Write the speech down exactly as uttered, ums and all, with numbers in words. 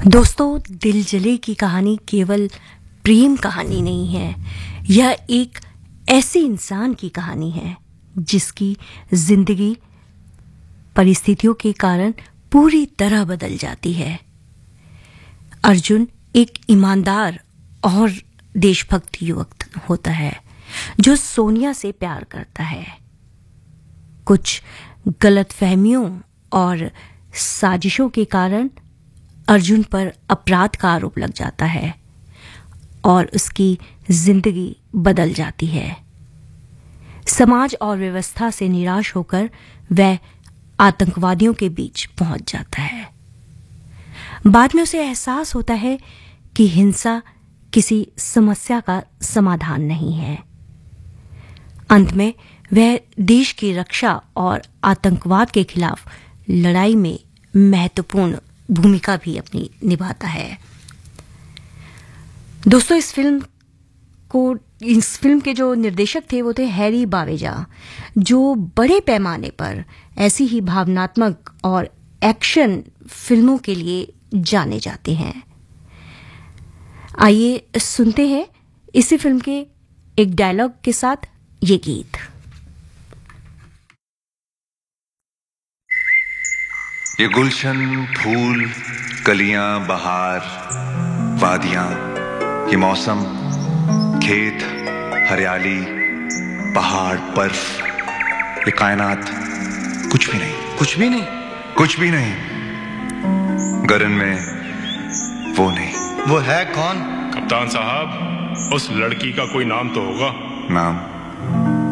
दोस्तों, दिल जले की कहानी केवल प्रेम कहानी नहीं है। यह एक ऐसे इंसान की कहानी है जिसकी जिंदगी परिस्थितियों के कारण पूरी तरह बदल जाती है। अर्जुन एक ईमानदार और देशभक्त युवक होता है जो सोनिया से प्यार करता है। कुछ गलतफहमियों और साजिशों के कारण अर्जुन पर अपराध का आरोप लग जाता है और उसकी जिंदगी बदल जाती है। समाज और व्यवस्था से निराश होकर वह आतंकवादियों के बीच पहुंच जाता है। बाद में उसे एहसास होता है कि हिंसा किसी समस्या का समाधान नहीं है। अंत में वह देश की रक्षा और आतंकवाद के खिलाफ लड़ाई में महत्वपूर्ण भूमिका भी अपनी निभाता है। दोस्तों, इस फिल्म को इस फिल्म के जो निर्देशक थे वो थे हैरी बावेजा, जो बड़े पैमाने पर ऐसी ही भावनात्मक और एक्शन फिल्मों के लिए जाने जाते हैं। आइए सुनते हैं इसी फिल्म के एक डायलॉग के साथ ये गीत। ये गुलशन, फूल, कलियां, बहार, वादियां, ये मौसम, खेत, हरियाली, पहाड़, बर्फ, ये कायनात कुछ भी नहीं। कुछ भी नहीं कुछ भी नहीं गगन में वो नहीं। वो है कौन? कप्तान साहब, उस लड़की का कोई नाम तो होगा। नाम